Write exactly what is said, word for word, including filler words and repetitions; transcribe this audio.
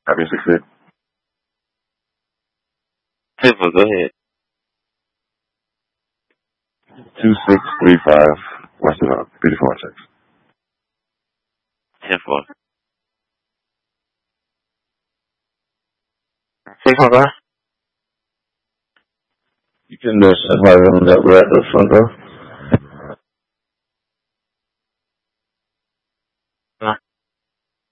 Happy succeed. Simple, go ahead. Two six three five Western Hawk, beautiful Texas. Ten four. Six one, go ahead. You can uh, send my room that right at the front door.